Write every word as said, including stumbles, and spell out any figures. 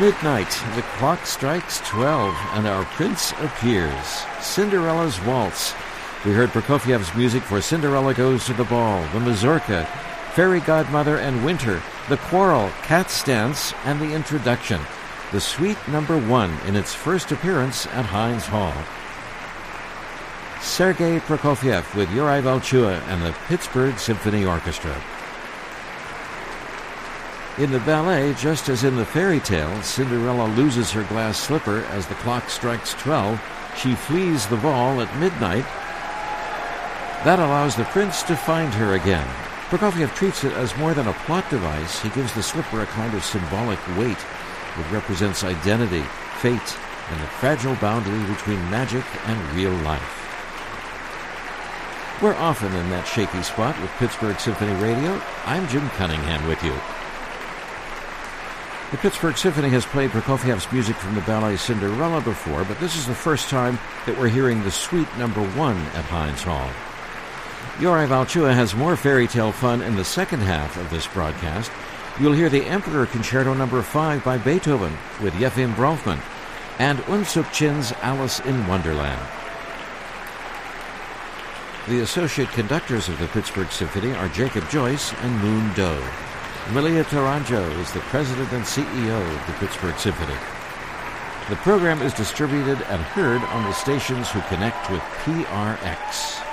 midnight, the clock strikes twelve, and our prince appears. Cinderella's Waltz. We heard Prokofiev's music for Cinderella Goes to the Ball, The Mazurka, Fairy Godmother and Winter, The Quarrel, Cat's Dance, and The Introduction. The Suite Number One in its first appearance at Heinz Hall. Sergei Prokofiev with Yuri Valchua and the Pittsburgh Symphony Orchestra. In the ballet, just as in the fairy tale, Cinderella loses her glass slipper as the clock strikes twelve. She flees the ball at midnight. That allows the prince to find her again. Prokofiev treats it as more than a plot device. He gives the slipper a kind of symbolic weight. It represents identity, fate, and the fragile boundary between magic and real life. We're often in that shaky spot with Pittsburgh Symphony Radio. I'm Jim Cunningham with you. The Pittsburgh Symphony has played Prokofiev's music from the ballet Cinderella before, but this is the first time that we're hearing the Suite Number One at Heinz Hall. Yuri Valchua has more fairy tale fun in the second half of this broadcast. You'll hear the Emperor Concerto Number Five by Beethoven with Yefim Bronfman, and Unsuk Chin's Alice in Wonderland. The associate conductors of the Pittsburgh Symphony are Jacob Joyce and Moon Doe. Malia Taranjo is the president and C E O of the Pittsburgh Symphony. The program is distributed and heard on the stations who connect with P R X.